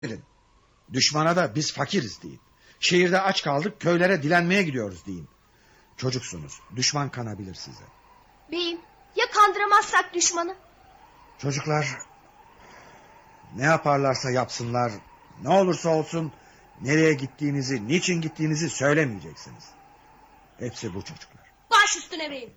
verin. Düşmana da biz fakiriz deyin. Şehirde aç kaldık, köylere dilenmeye gidiyoruz deyin. Çocuksunuz, düşman kanabilir size. Beyim, ya kandıramazsak düşmanı? Çocuklar ne yaparlarsa yapsınlar, ne olursa olsun nereye gittiğinizi, niçin gittiğinizi söylemeyeceksiniz. Hepsi bu çocuklar. Baş üstüne beyim.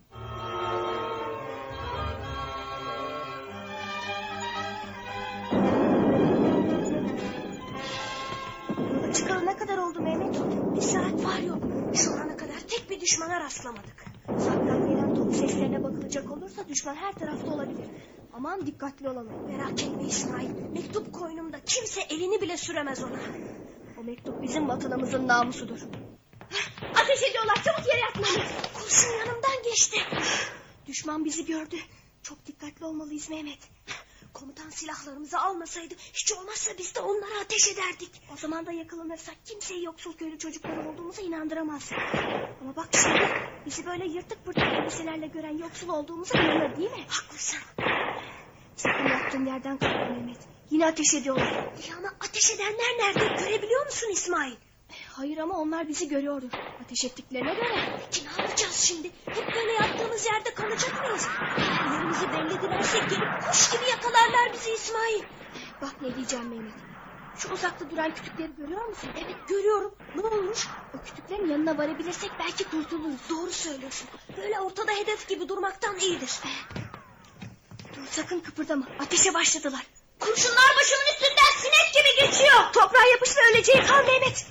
Çıkalı ne kadar oldu Mehmet? Bir saat var yok. Şu ana kadar tek bir düşmana rastlamadık. Uzaktan gelen top seslerine bakılacak olursa düşman her tarafta olabilir. Aman dikkatli olalım. Merak etme İsmail. Mektup koynumda, kimse elini bile süremez ona. O mektup bizim vatanımızın namusudur. Ateş ediyorlar, çabuk yere yatmalıyız. Kurşun yanımdan geçti. Düşman bizi gördü. Çok dikkatli olmalıyız Mehmet. Komutan silahlarımızı almasaydı hiç olmazsa biz de onlara ateş ederdik. O zaman da yakalanırsak kimseyi yoksul köylü çocukları olduğumuza inandıramaz. Ama bak şimdi bizi böyle yırtık pırtık elbiselerle gören yoksul olduğumuza inanır değil mi? Haklısın. Sakın yattığın yerden kalkma Mehmet. Yine ateş ediyorlar. Ya ama ateş edenler nerede? Görebiliyor musun İsmail? Hayır ama onlar bizi görüyordur. Ateş ettiklerine göre. Peki ne yapacağız şimdi? Hep böyle yattığımız yerde kalacak mıyız? Yerimizi belli edersek gelip kuş gibi yakalarlar bizi İsmail. Bak ne diyeceğim Mehmet. Şu uzakta duran kütükleri görüyor musun? Evet görüyorum. Ne olmuş? O kütüklerin yanına varabilirsek belki kurtuluruz. Doğru söylüyorsun. Böyle ortada hedef gibi durmaktan iyidir. Dur sakın kıpırdama. Ateşe başladılar. Kurşunlar başımın üstünden sinek gibi geçiyor. Toprağa yapışma öleceği kal Mehmet.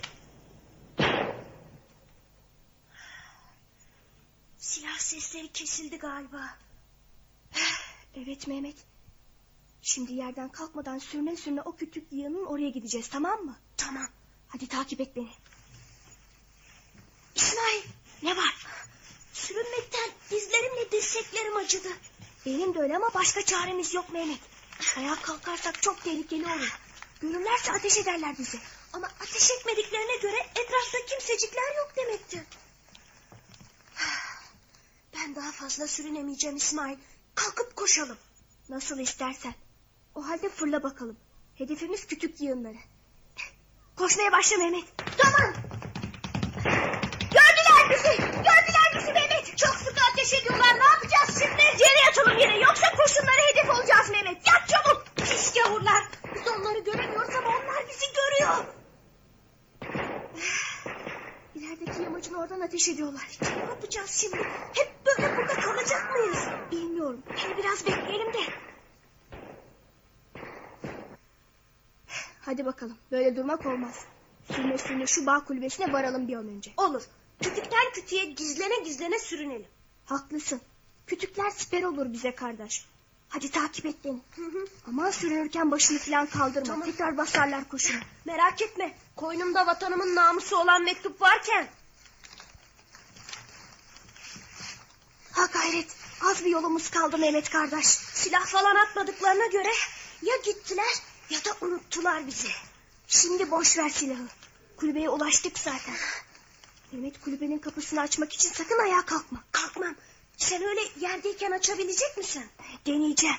Silah sesleri kesildi galiba. Evet Mehmet. Şimdi yerden kalkmadan sürüne sürüne o kütük yığının oraya gideceğiz, tamam mı? Tamam. Hadi takip et beni. İsmail ne var? Sürünmekten dizlerimle dirseklerim acıdı. Benim de öyle ama başka çaremiz yok Mehmet. Ayağa kalkarsak çok tehlikeli olur. Görürlerse ateş ederler bizi. Ama ateş etmediklerine göre etrafta kimsecikler yok demektir. Ben daha fazla sürünemeyeceğim İsmail. Kalkıp koşalım. Nasıl istersen. O halde fırla bakalım. Hedefimiz kütük yığınları. Koşmaya başla Mehmet. Tamam. Gördüler bizi. Gördüler bizi Mehmet. Çok sıkı ateş ediyorlar. Ne yapacağız şimdi? Yere yatalım yere. Yoksa kurşunlara hedef olacağız Mehmet. Yat çabuk. Pis gavurlar. Biz onları göremiyoruz ama onlar bizi görüyor. İlerideki yamacın oradan ateş ediyorlar. Ne yapacağız şimdi? Hep böyle burada kalacak mıyız? Bilmiyorum. Hele biraz bekleyelim de. Hadi bakalım. Böyle durmak olmaz. Sürüne sürüne şu bağ kulübesine varalım bir an önce. Olur. Kütükten kütüğe gizlene gizlene sürünelim. Haklısın. Kütükler siper olur bize kardeş. Hadi takip et beni. Aman sürünürken başını falan kaldırma. Tamam. Tekrar basarlar kurşunu. Merak etme. Koynumda vatanımın namusu olan mektup varken. Ha gayret. Az bir yolumuz kaldı Mehmet kardeş. Silah falan atmadıklarına göre ya gittiler ya da unuttular bizi. Şimdi boş ver silahı. Kulübeye ulaştık zaten. Mehmet kulübenin kapısını açmak için sakın ayağa kalkma. Kalkmam. Sen öyle yerdeyken açabilecek misin? Deneyeceğim.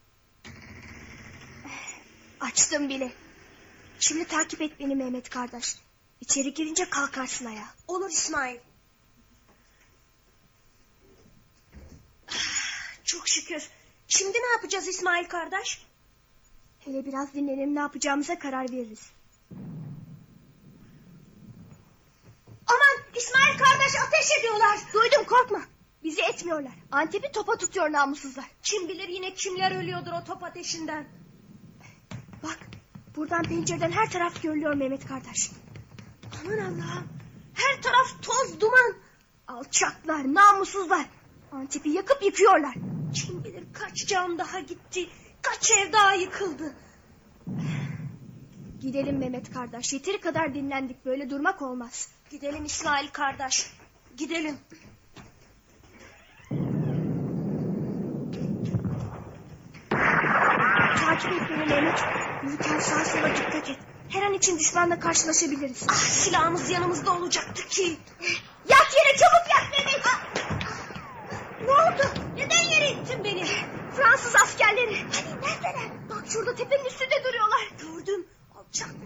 Açtım bile. Şimdi takip et beni Mehmet kardeş. İçeri girince kalkarsın ayağa. Olur İsmail. Çok şükür. Şimdi ne yapacağız İsmail kardeş? Hele biraz dinlenelim, ne yapacağımıza karar veririz. Aman İsmail kardeş, ateş ediyorlar. Duydum, korkma. Bizi etmiyorlar. Antep'i topa tutuyor namussuzlar. Kim bilir yine kimler ölüyordur o top ateşinden. Bak buradan pencereden her taraf görülüyor Mehmet kardeş. Aman Allah'ım. Her taraf toz duman. Alçaklar, namussuzlar. Antep'i yakıp yıkıyorlar. Kim bilir kaç can daha gitti. Kaç ev daha yıkıldı. Gidelim Mehmet kardeş. Yeteri kadar dinlendik. Böyle durmak olmaz. Gidelim İsmail kardeş. Gidelim. Takip et beni Mehmet. Yürürken sağa sola dikkat et. Her an için düşmanla karşılaşabiliriz. Ah, silahımız yanımızda olacaktı ki. Yat yere, çabuk yat Mehmet. Ne oldu? Neden yere ittin beni? Fransız askerleri. Hani neredeler? Bak şurada tepenin üstünde duruyorlar. Gördüm. Çak.